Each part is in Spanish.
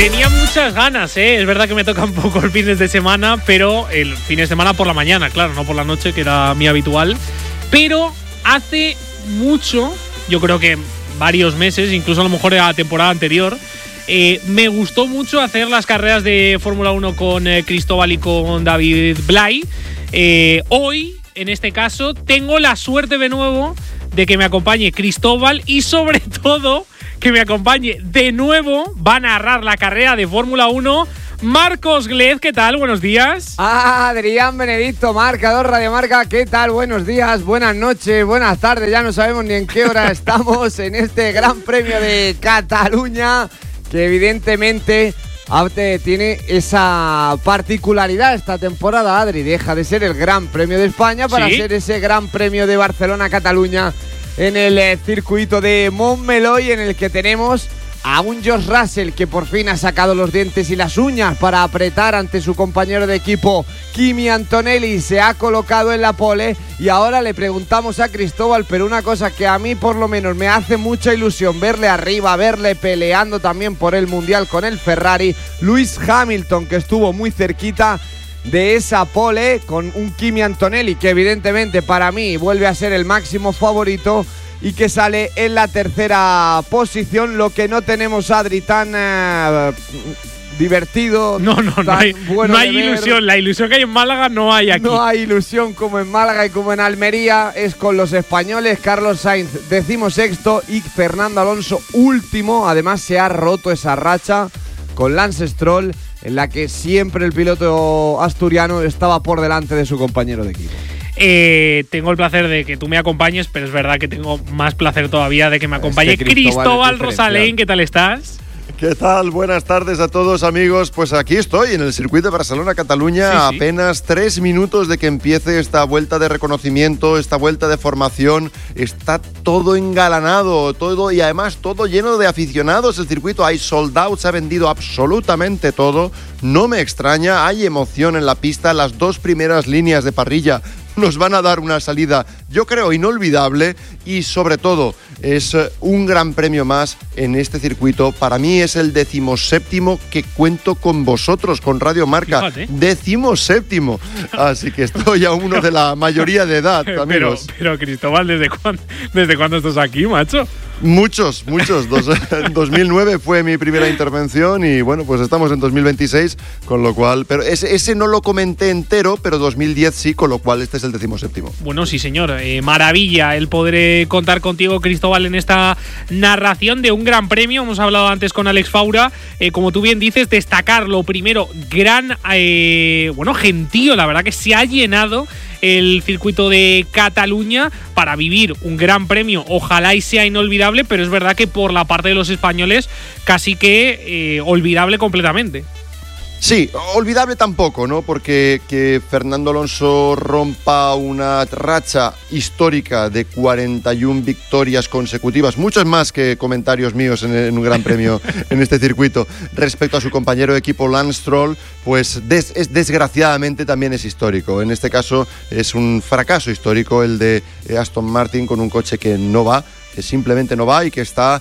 Tenía muchas ganas, Es verdad que me toca un poco el fines de semana, pero el fin de semana por la mañana, claro, no por la noche, que era mi habitual. Pero hace mucho, yo creo que varios meses, incluso a lo mejor la temporada anterior, me gustó mucho hacer las carreras de Fórmula 1 con Cristóbal y con David Blay. Hoy, en este caso, tengo la suerte de nuevo de que me acompañe Cristóbal y sobre todo que me acompañe de nuevo, va a narrar la carrera de Fórmula 1, Marcos Glez. ¿Qué tal? Buenos días. Adrián Benedicto, marcador Radio Marca. ¿Qué tal? Buenos días, buenas noches, buenas tardes. Ya no sabemos ni en qué hora estamos en este Gran Premio de Cataluña, que evidentemente tiene esa particularidad esta temporada, Adri. Deja de ser el Gran Premio de España para ser ese Gran Premio de Barcelona-Cataluña en el circuito de Montmeló, en el que tenemos a un George Russell que por fin ha sacado los dientes y las uñas para apretar ante su compañero de equipo Kimi Antonelli. Se ha colocado en la pole y ahora le preguntamos a Cristóbal, pero una cosa que a mí por lo menos me hace mucha ilusión verle arriba, verle peleando también por el Mundial con el Ferrari, Lewis Hamilton, que estuvo muy cerquita de esa pole con un Kimi Antonelli que evidentemente para mí vuelve a ser el máximo favorito y que sale en la tercera posición. Lo que no tenemos, Adri, tan divertido. No hay, bueno, no hay ilusión. La ilusión que hay en Málaga no hay aquí. No hay ilusión como en Málaga y como en Almería. Es con los españoles. Carlos Sainz 16º y Fernando Alonso último. Además se ha roto esa racha con Lance Stroll, en la que siempre el piloto asturiano estaba por delante de su compañero de equipo. Tengo el placer de que tú me acompañes, pero es verdad que tengo más placer todavía de que me acompañe Cristóbal Rosalén. ¿Qué tal estás? ¿Qué tal? Buenas tardes a todos, amigos. Pues aquí estoy en el circuito de Barcelona-Cataluña, sí. Apenas 3 minutos de que empiece esta vuelta de reconocimiento, esta vuelta de formación. Está todo engalanado, todo y además todo lleno de aficionados. El circuito hay sold out, se ha vendido absolutamente todo. No me extraña, hay emoción en la pista. Las 2 primeras líneas de parrilla nos van a dar una salida, yo creo, inolvidable, y sobre todo es un gran premio más en este circuito. Para mí es el 17º que cuento con vosotros, con Radio Marca. Fíjate. 17º. Así que estoy a uno de la mayoría de edad, amigos. Pero Cristóbal, ¿desde cuándo estás aquí, macho? Muchos. 2009 fue mi primera intervención y bueno, pues estamos en 2026, con lo cual… Pero ese no lo comenté entero, pero 2010 sí, con lo cual este es el 17º. Bueno, sí, señor. Maravilla el poder contar contigo, Cristóbal, en esta narración de un gran premio. Hemos hablado antes con Alex Faura. Como tú bien dices, destacar lo primero, gran gentío. La verdad que se ha llenado el circuito de Cataluña para vivir un gran premio. Ojalá y sea inolvidable, pero es verdad que por la parte de los españoles casi que olvidable completamente. Sí, olvidable tampoco, ¿no? Porque que Fernando Alonso rompa una racha histórica de 41 victorias consecutivas, muchas más que comentarios míos en un gran premio en este circuito, respecto a su compañero de equipo Lance Stroll, pues desgraciadamente también es histórico. En este caso es un fracaso histórico el de Aston Martin con un coche que no va, que simplemente no va y que está,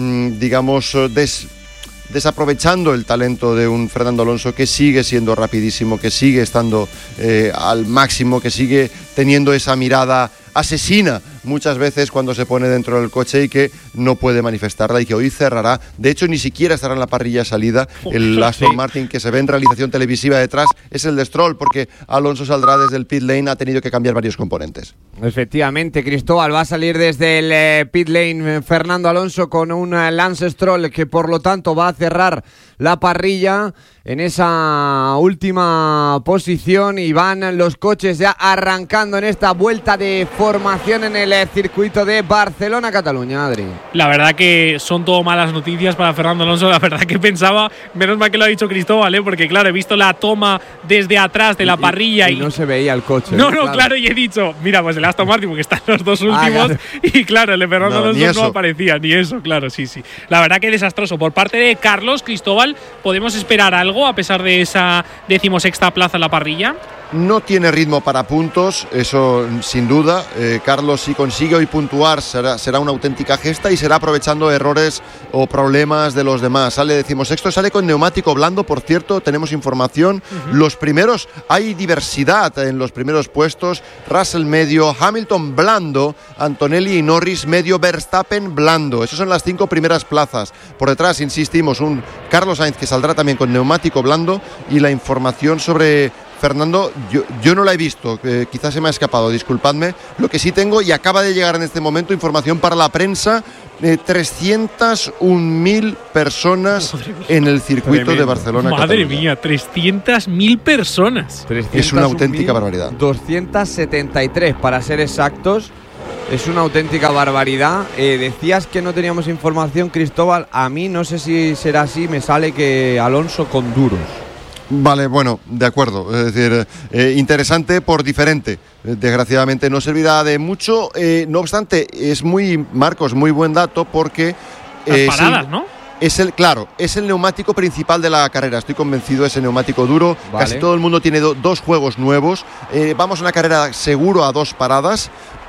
desaprovechando el talento de un Fernando Alonso que sigue siendo rapidísimo, que sigue estando al máximo, que sigue teniendo esa mirada asesina muchas veces cuando se pone dentro del coche y que no puede manifestarla y que hoy cerrará. De hecho, ni siquiera estará en la parrilla de salida. El Aston Martin que se ve en realización televisiva detrás es el de Stroll, porque Alonso saldrá desde el pit lane, ha tenido que cambiar varios componentes. Efectivamente, Cristóbal, va a salir desde el pit lane Fernando Alonso con un Lance Stroll que por lo tanto va a cerrar la parrilla en esa última posición y van los coches ya arrancando en esta vuelta de formación en el circuito de Barcelona-Cataluña, Adri. La verdad que son todo malas noticias para Fernando Alonso. La verdad que pensaba, menos mal que lo ha dicho Cristóbal, porque claro, he visto la toma desde atrás de la parrilla y no se veía el coche. No, claro, y he dicho, mira, pues el Aston Martin, porque están los dos últimos, claro. Y claro, el de Fernando Alonso no aparecía, ni eso, claro, sí. La verdad que desastroso. Por parte de Carlos, Cristóbal, ¿podemos esperar algo a pesar de esa 16ª plaza en la parrilla? No tiene ritmo para puntos, eso sin duda. Carlos sí consigue hoy puntuar será una auténtica gesta y será aprovechando errores o problemas de los demás. Sale decimosexto, sale con neumático blando, por cierto, tenemos información. Los primeros, hay diversidad en los primeros puestos. Russell medio, Hamilton blando, Antonelli y Norris medio, Verstappen blando. Esas son las 5 primeras plazas. Por detrás, insistimos, un Carlos Sainz que saldrá también con neumático blando, y la información sobre Fernando, yo no la he visto, quizás se me ha escapado, disculpadme. Lo que sí tengo, y acaba de llegar en este momento, información para la prensa, 301.000 personas en el circuito de Barcelona. Madre mía, 300.000 personas. Es una auténtica barbaridad. 273 para ser exactos. Es una auténtica barbaridad. Decías que no teníamos información, Cristóbal. A mí, no sé si será así, me sale que Alonso con duros. Vale, bueno, de acuerdo. Es decir, interesante por diferente. Desgraciadamente no servirá de mucho. No obstante, es Marcos, muy buen dato porque... Las paradas, ¿no? Es el neumático principal de la carrera. Estoy convencido, ese neumático duro. Vale. Casi todo el mundo tiene dos juegos nuevos. Vamos a una carrera seguro a 2 paradas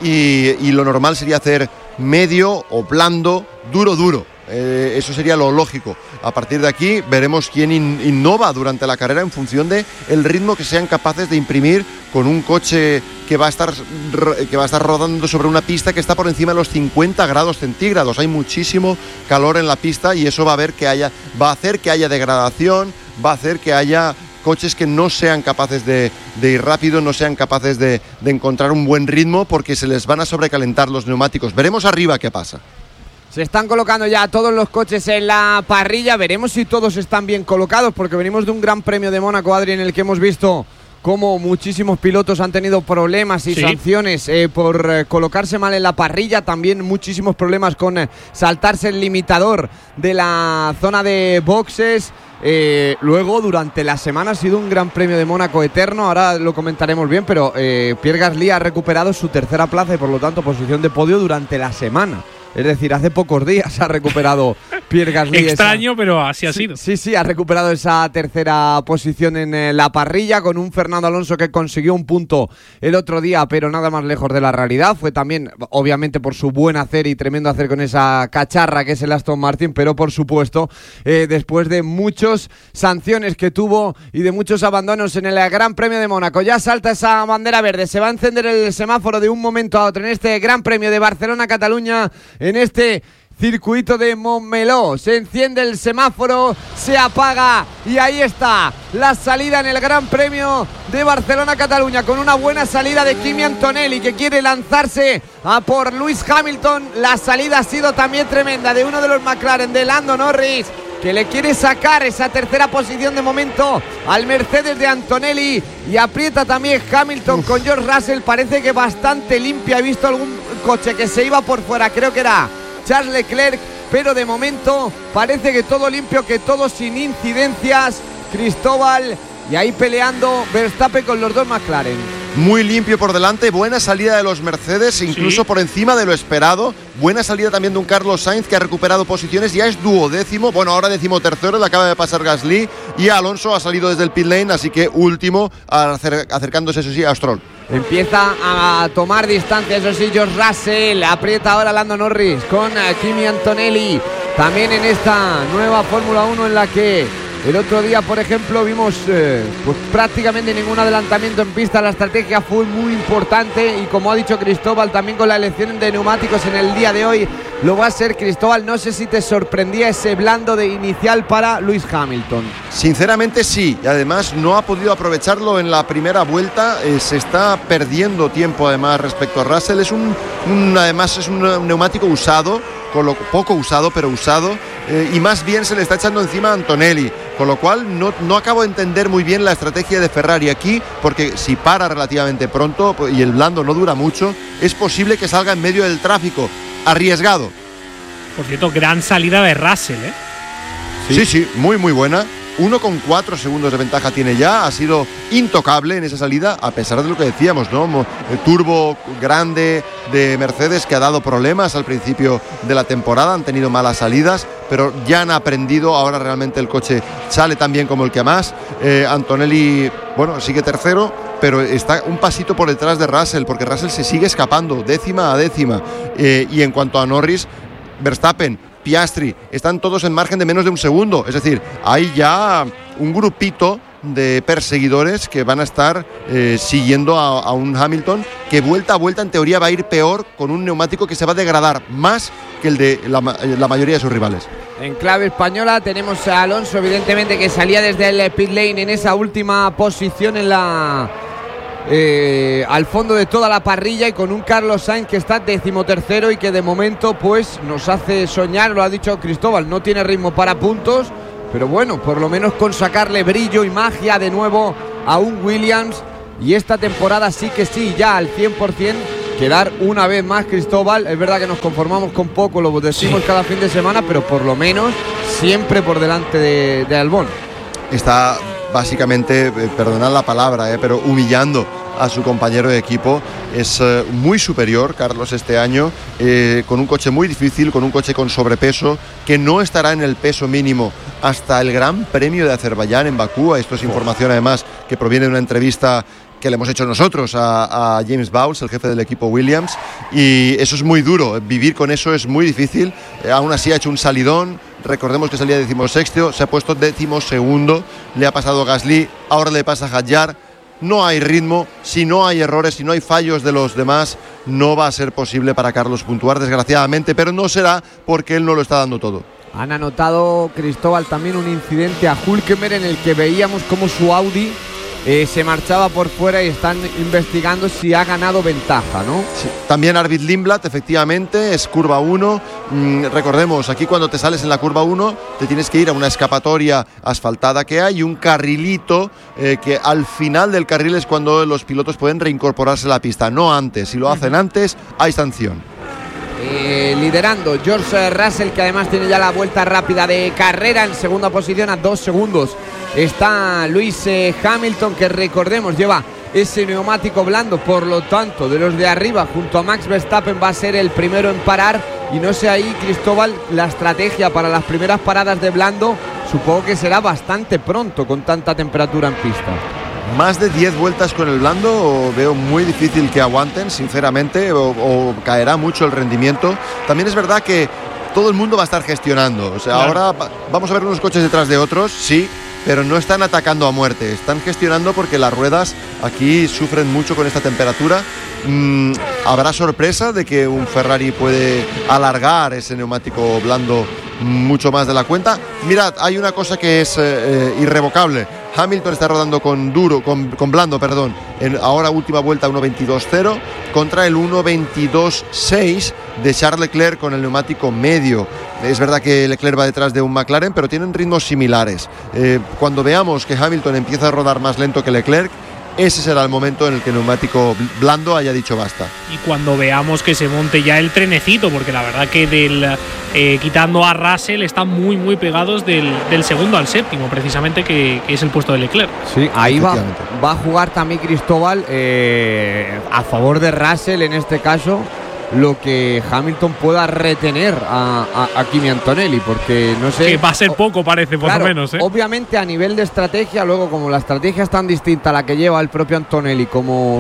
y lo normal sería hacer medio o blando, duro. Eso sería lo lógico. A partir de aquí veremos quién innova durante la carrera en función de el ritmo que sean capaces de imprimir con un coche que va a estar rodando sobre una pista que está por encima de los 50 grados centígrados. Hay muchísimo calor en la pista y eso va a hacer que haya degradación, va a hacer que haya coches que no sean capaces de ir rápido, no sean capaces de encontrar un buen ritmo porque se les van a sobrecalentar los neumáticos. Veremos arriba qué pasa. Se están colocando ya todos los coches en la parrilla. Veremos si todos están bien colocados, porque venimos de un Gran Premio de Mónaco, Adri, en el que hemos visto cómo muchísimos pilotos han tenido problemas y sanciones por colocarse mal en la parrilla. También muchísimos problemas con saltarse el limitador de la zona de boxes. Luego, durante la semana ha sido un Gran Premio de Mónaco eterno. Ahora lo comentaremos bien, pero Pierre Gasly ha recuperado su 3ª plaza y por lo tanto posición de podio durante la semana. Es decir, hace pocos días ha recuperado Pierre Gasly. Extraño, pero así ha sido. Sí, ha recuperado esa 3ª posición en la parrilla con un Fernando Alonso que consiguió un punto el otro día, pero nada más lejos de la realidad. Fue también, obviamente, por su buen hacer y tremendo hacer con esa cacharra que es el Aston Martin, pero por supuesto, después de muchas sanciones que tuvo y de muchos abandonos en el Gran Premio de Mónaco. Ya salta esa bandera verde, se va a encender el semáforo de un momento a otro en este Gran Premio de Barcelona-Cataluña, en este circuito de Montmeló. Se enciende el semáforo, se apaga y ahí está la salida en el Gran Premio de Barcelona-Cataluña, con una buena salida de Kimi Antonelli, que quiere lanzarse a por Lewis Hamilton. La salida ha sido también tremenda de uno de los McLaren, de Lando Norris, que le quiere sacar esa 3ª posición de momento al Mercedes de Antonelli, y aprieta también Hamilton con George Russell. Parece que bastante limpia. He visto algún coche que se iba por fuera, creo que era Charles Leclerc, pero de momento parece que todo limpio, que todo sin incidencias, Cristóbal, y ahí peleando Verstappen con los 2 McLaren. Muy limpio por delante, buena salida de los Mercedes, incluso por encima de lo esperado. Buena salida también de un Carlos Sainz que ha recuperado posiciones, ya es 12º, bueno, ahora 13º, le acaba de pasar Gasly, y Alonso ha salido desde el pit lane, así que último, acercándose, eso sí, a Stroll. Empieza a tomar distancia, eso sí, George Russell. Aprieta ahora Lando Norris con Kimi Antonelli, también en esta nueva Fórmula 1 en la que el otro día, por ejemplo, vimos pues prácticamente ningún adelantamiento en pista. La estrategia fue muy importante y, como ha dicho Cristóbal, también con la elección de neumáticos en el día de hoy lo va a ser. Cristóbal, no sé si te sorprendía ese blando de inicial para Lewis Hamilton. Sinceramente sí, y además no ha podido aprovecharlo en la primera vuelta. Se está perdiendo tiempo además respecto a Russell. Además es un neumático usado, poco usado, pero usado, y más bien se le está echando encima a Antonelli, con lo cual no acabo de entender muy bien la estrategia de Ferrari aquí, porque si para relativamente pronto y el blando no dura mucho, es posible que salga en medio del tráfico. Arriesgado. Por cierto, gran salida de Russell, ¿eh? Sí, muy buena. 1,4 segundos de ventaja tiene ya. Ha sido intocable en esa salida, a pesar de lo que decíamos, ¿no? El turbo grande de Mercedes, que ha dado problemas al principio de la temporada. Han tenido malas salidas, pero ya han aprendido. Ahora realmente el coche sale tan bien como el que más. Antonelli, bueno, sigue 3º. pero está un pasito por detrás de Russell, porque Russell se sigue escapando décima a décima. Y en cuanto a Norris, Verstappen, Piastri, están todos en margen de menos de un segundo. Es decir, hay ya un grupito de perseguidores que van a estar siguiendo a un Hamilton que vuelta a vuelta en teoría va a ir peor, con un neumático que se va a degradar más que el de la mayoría de sus rivales. En clave española tenemos a Alonso, evidentemente, que salía desde el pit lane en esa última posición en la al fondo de toda la parrilla, y con un Carlos Sainz que está 13º y que de momento pues nos hace soñar. Lo ha dicho Cristóbal, no tiene ritmo para puntos, pero bueno, por lo menos con sacarle brillo y magia de nuevo a un Williams, y esta temporada sí que sí, ya al 100%, quedar una vez más, Cristóbal. Es verdad que nos conformamos con poco, lo decimos cada fin de semana, pero por lo menos siempre por delante de Albon. Está básicamente, perdonad la palabra, pero humillando a su compañero de equipo. Es muy superior Carlos este año, con un coche muy difícil, con un coche con sobrepeso, que no estará en el peso mínimo hasta el Gran Premio de Azerbaiyán en Bakú. Esto es información además que proviene de una entrevista que le hemos hecho nosotros a James Bowles, el jefe del equipo Williams, y eso es muy duro, vivir con eso es muy difícil. Aún así ha hecho un salidón. Recordemos que salía 16º, se ha puesto 12º, le ha pasado Gasly, ahora le pasa a Hadjar. No hay ritmo, si no hay errores, si no hay fallos de los demás, no va a ser posible para Carlos puntuar, desgraciadamente, pero no será porque él no lo está dando todo. Han anotado, Cristóbal, también un incidente a Hülkenberg en el que veíamos cómo su Audi se marchaba por fuera, y están investigando si ha ganado ventaja, ¿no? Sí. También Arvid Lindblad, efectivamente, es curva 1. Recordemos, aquí cuando te sales en la curva 1 te tienes que ir a una escapatoria asfaltada que hay, un carrilito que al final del carril es cuando los pilotos pueden reincorporarse a la pista, no antes. Si lo hacen antes, hay sanción. Liderando George Russell, que además tiene ya la vuelta rápida de carrera. En segunda posición, a 2 segundos, está Lewis Hamilton, que recordemos lleva ese neumático blando, por lo tanto de los de arriba junto a Max Verstappen va a ser el primero en parar. Y no sé ahí, Cristóbal, la estrategia para las primeras paradas de blando supongo que será bastante pronto con tanta temperatura en pista. Más de 10 vueltas con el blando veo muy difícil que aguanten, sinceramente, o caerá mucho el rendimiento. También es verdad que todo el mundo va a estar gestionando. O sea, claro, ahora vamos a ver unos coches detrás de otros, sí, pero no están atacando a muerte. Están gestionando porque las ruedas aquí sufren mucho con esta temperatura. Habrá sorpresa de que un Ferrari puede alargar ese neumático blando mucho más de la cuenta. Mirad, hay una cosa que es irrevocable. Hamilton está rodando con blando, en ahora última vuelta 1.22.0 contra el 1.22.6 de Charles Leclerc con el neumático medio. Es verdad que Leclerc va detrás de un McLaren, pero tienen ritmos similares. Cuando veamos que Hamilton empieza a rodar más lento que Leclerc, ese será el momento en el que el neumático blando haya dicho basta. Y cuando veamos que se monte ya el trenecito, porque la verdad que quitando a Russell están muy muy pegados del segundo al séptimo, precisamente, que es el puesto de Leclerc. Sí, ahí va a jugar también Cristóbal a favor de Russell en este caso, lo que Hamilton pueda retener a Kimi Antonelli, porque no sé, que va a ser poco, parece, por lo menos, ¿eh? Obviamente a nivel de estrategia, luego como la estrategia es tan distinta a la que lleva el propio Antonelli como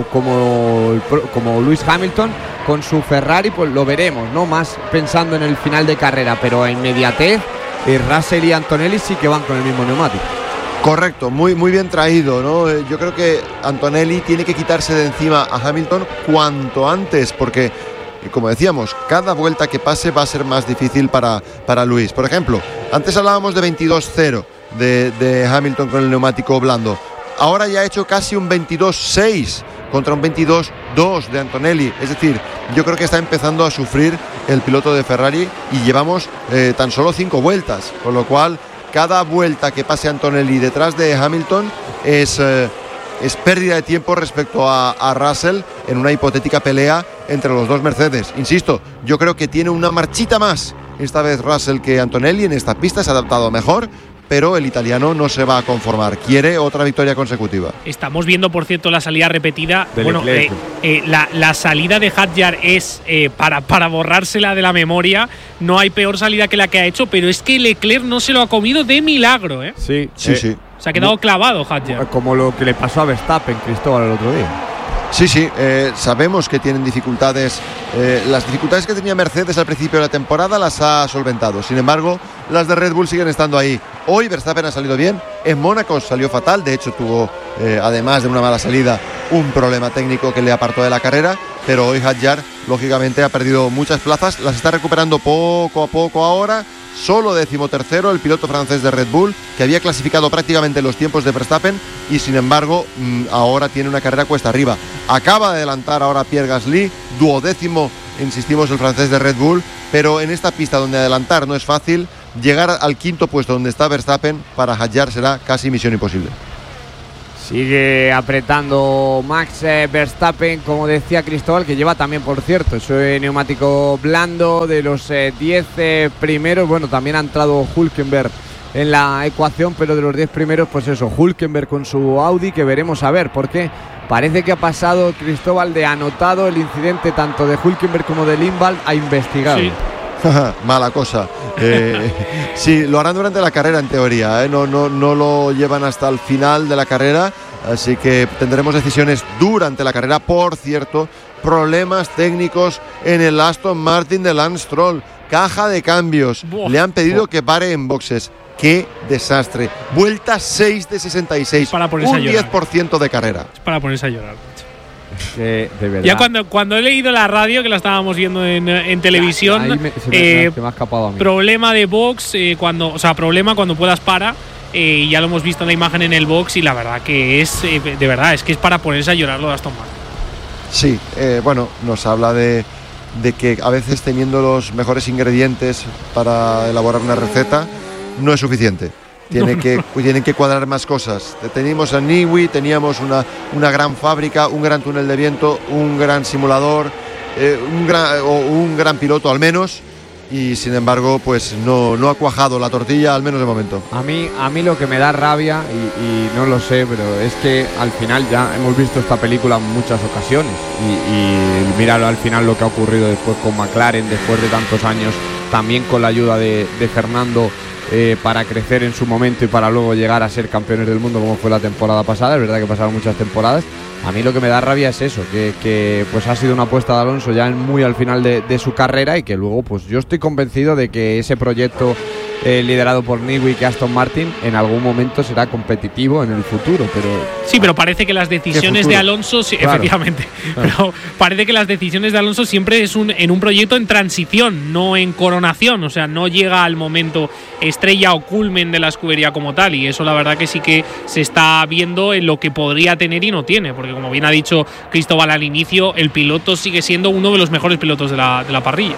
Lewis Hamilton con su Ferrari, pues lo veremos, ¿no? Más pensando en el final de carrera, pero en inmediatez Russell y Antonelli sí que van con el mismo neumático. Correcto, muy bien traído, ¿no? Yo creo que Antonelli tiene que quitarse de encima a Hamilton cuanto antes, porque, como decíamos, cada vuelta que pase va a ser más difícil para Luis. Por ejemplo, antes hablábamos de 22.0 de Hamilton con el neumático blando. Ahora ya ha hecho casi un 22.6 contra un 22.2 de Antonelli. Es decir, yo creo que está empezando a sufrir el piloto de Ferrari y llevamos tan solo 5 vueltas. Con lo cual, cada vuelta que pase Antonelli detrás de Hamilton es pérdida de tiempo respecto a Russell en una hipotética pelea entre los dos Mercedes. Insisto, yo creo que tiene una marchita más esta vez Russell que Antonelli en esta pista, se ha adaptado mejor, pero el italiano no se va a conformar, quiere otra victoria consecutiva. Estamos viendo, por cierto, la salida repetida. Bueno, la salida de Hadjar es para borrársela de la memoria. No hay peor salida que la que ha hecho, pero es que Leclerc no se lo ha comido de milagro, ¿eh? Sí. Se ha quedado clavado Hadjar. Como lo que le pasó a Verstappen, Cristóbal, el otro día. Sí, sabemos que tienen dificultades. Las dificultades que tenía Mercedes al principio de la temporada las ha solventado. Sin embargo, las de Red Bull siguen estando ahí. Hoy Verstappen ha salido bien. En Mónaco salió fatal. De hecho, tuvo, además de una mala salida, un problema técnico que le apartó de la carrera. Pero hoy Hadjar, lógicamente, ha perdido muchas plazas. Las está recuperando poco a poco ahora. Solo 13º el piloto francés de Red Bull, que había clasificado prácticamente los tiempos de Verstappen y sin embargo ahora tiene una carrera cuesta arriba. Acaba de adelantar ahora Pierre Gasly, 12º, insistimos, el francés de Red Bull, pero en esta pista donde adelantar no es fácil, llegar al 5º puesto donde está Verstappen para Hadjar será casi misión imposible. Sigue apretando Max Verstappen, como decía Cristóbal, que lleva también, por cierto, ese neumático blando de los 10 primeros. Bueno, también ha entrado Hülkenberg en la ecuación, pero de los 10 primeros, pues eso, Hülkenberg con su Audi, que veremos a ver, porque parece que ha pasado, Cristóbal, de anotado el incidente tanto de Hülkenberg como de Lindvall a investigado. Sí. Mala cosa. Sí, lo harán durante la carrera en teoría, no lo llevan hasta el final de la carrera, así que tendremos decisiones durante la carrera. Por cierto, problemas técnicos en el Aston Martin de Lance Stroll, caja de cambios, le han pedido que pare en boxes. ¡Qué desastre! Vuelta 6 de 66, un 10% de carrera. Es para ponerse a llorar. Que de verdad. Ya cuando he leído la radio, que la estábamos viendo en televisión, se me ha escapado a mí. Problema de box, problema cuando puedas para, ya lo hemos visto en la imagen en el box y la verdad que es, de verdad, es que es para ponerse a llorar lo de Aston Martin. Sí, bueno, nos habla de que a veces teniendo los mejores ingredientes para elaborar una receta no es suficiente. Tienen que cuadrar más cosas. Teníamos a Newey, teníamos una gran fábrica, un gran túnel de viento, un gran simulador, un gran piloto al menos, y sin embargo pues no ha cuajado la tortilla, al menos de momento. A mí lo que me da rabia, y no lo sé, pero es que al final ya hemos visto esta película en muchas ocasiones y míralo al final lo que ha ocurrido después con McLaren, después de tantos años, también con la ayuda de Fernando, para crecer en su momento y para luego llegar a ser campeones del mundo como fue la temporada pasada. Es verdad que pasaron muchas temporadas. A mí lo que me da rabia es eso, que pues ha sido una apuesta de Alonso ya muy al final de su carrera, y que luego pues yo estoy convencido de que ese proyecto liderado por Newey, que Aston Martin en algún momento será competitivo en el futuro, pero sí, pero parece que las decisiones de Alonso, sí, claro, efectivamente, pero parece que las decisiones de Alonso siempre es en un proyecto en transición, no en coronación, o sea, no llega al momento estrella o culmen de la escudería como tal, y eso la verdad que sí que se está viendo en lo que podría tener y no tiene, porque como bien ha dicho Cristóbal al inicio, el piloto sigue siendo uno de los mejores pilotos de la parrilla.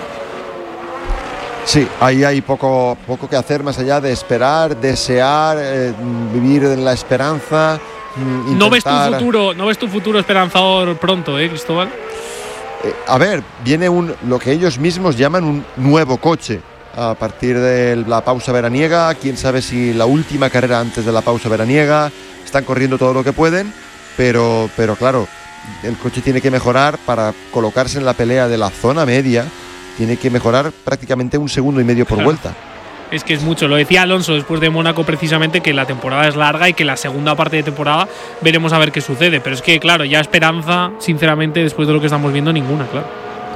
Sí, ahí hay poco que hacer más allá de esperar, desear, vivir en la esperanza. Intentar... ¿No ves tu futuro esperanzador pronto, Cristóbal? A ver, viene lo que ellos mismos llaman un nuevo coche a partir de la pausa veraniega. Quién sabe si la última carrera antes de la pausa veraniega. Están corriendo todo lo que pueden, pero claro, el coche tiene que mejorar para colocarse en la pelea de la zona media. Tiene que mejorar prácticamente 1,5 segundos por vuelta. Es que es mucho. Lo decía Alonso después de Mónaco precisamente, que la temporada es larga y que la segunda parte de temporada veremos a ver qué sucede. Pero es que, claro, ya esperanza, sinceramente, después de lo que estamos viendo, ninguna, claro.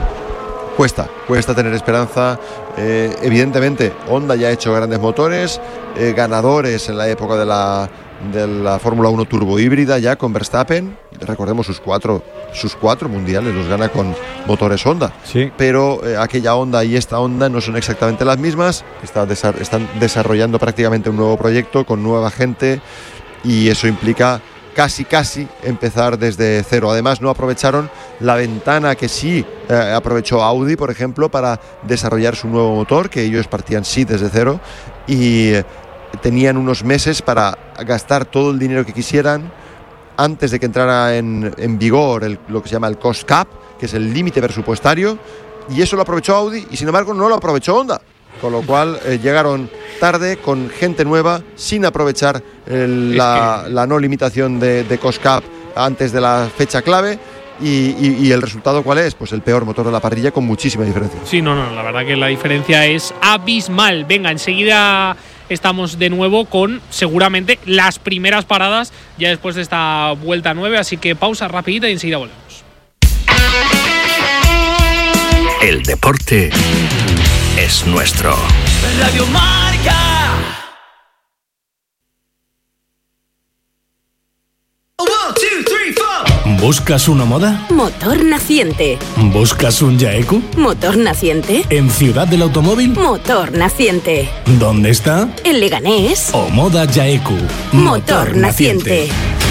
Cuesta tener esperanza. Evidentemente, Honda ya ha hecho grandes motores, ganadores en la época de la Fórmula 1 turbo híbrida ya con Verstappen. Recordemos sus cuatro mundiales los gana con motores Honda. Sí. Pero aquella Honda y esta Honda no son exactamente las mismas. Están desarrollando prácticamente un nuevo proyecto con nueva gente, y eso implica casi empezar desde cero. Además, no aprovecharon la ventana que sí aprovechó Audi, por ejemplo, para desarrollar su nuevo motor, que ellos partían desde cero, y tenían unos meses para gastar todo el dinero que quisieran antes de que entrara en vigor lo que se llama el cost cap, que es el límite presupuestario, y eso lo aprovechó Audi y sin embargo no lo aprovechó Honda, con lo cual llegaron tarde con gente nueva sin aprovechar la no limitación de cost cap antes de la fecha clave. ¿Y el resultado cuál es? Pues el peor motor de la parrilla con muchísima diferencia. Sí, no, la verdad que la diferencia es abismal. Venga, enseguida estamos de nuevo con seguramente las primeras paradas ya después de esta vuelta 9, así que pausa rapidita y enseguida volvemos. El deporte es nuestro. Radio Marca. ¿Buscas una moda? Motor Naciente. ¿Buscas un Yaeku? Motor Naciente. ¿En Ciudad del Automóvil? Motor Naciente. ¿Dónde está? En Leganés. O Moda Yaeku. Motor Naciente.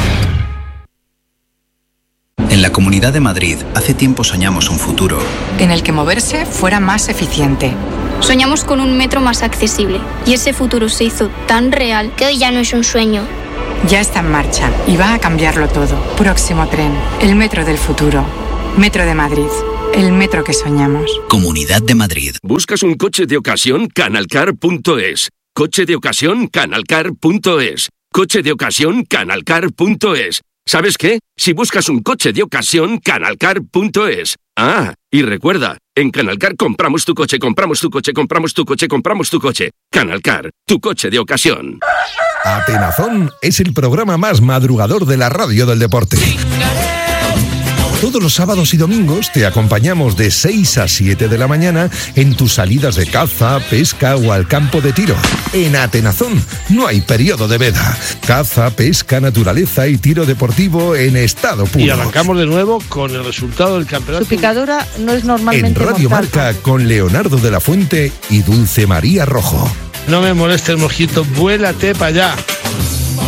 En la Comunidad de Madrid, hace tiempo soñamos un futuro en el que moverse fuera más eficiente. Soñamos con un metro más accesible y ese futuro se hizo tan real que hoy ya no es un sueño. Ya está en marcha y va a cambiarlo todo. Próximo tren, el metro del futuro. Metro de Madrid, el metro que soñamos. Comunidad de Madrid. ¿Buscas un coche de ocasión? Canalcar.es. Coche de ocasión? Canalcar.es. Coche de ocasión? Canalcar.es. ¿Sabes qué? Si buscas un coche de ocasión, Canalcar.es. Ah, y recuerda, en Canalcar compramos tu coche, compramos tu coche, compramos tu coche, compramos tu coche. Canalcar, tu coche de ocasión. Atenazón es el programa más madrugador de la radio del deporte. Todos los sábados y domingos te acompañamos de 6 a 7 de la mañana en tus salidas de caza, pesca o al campo de tiro. En Atenazón no hay periodo de veda. Caza, pesca, naturaleza y tiro deportivo en estado puro. Y arrancamos de nuevo con el resultado del campeonato. Su picadura no es normalmente en Radio mortal. Marca con Leonardo de la Fuente y Dulce María Rojo. No me moleste el mosquito, vuélate para allá.